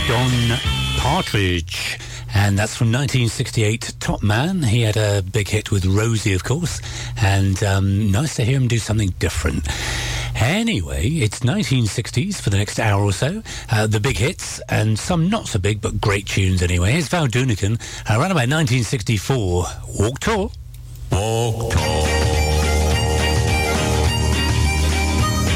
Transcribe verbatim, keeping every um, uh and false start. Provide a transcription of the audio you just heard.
Don Partridge, and that's from nineteen sixty-eight, Top Man. He had a big hit with Rosie, of course, and um, nice to hear him do something different. Anyway, it's nineteen sixties for the next hour or so. Uh, the big hits, and some not so big, but great tunes anyway. Here's Val Doonican, around about nineteen sixty-four. Walk Tall. Walk Tall.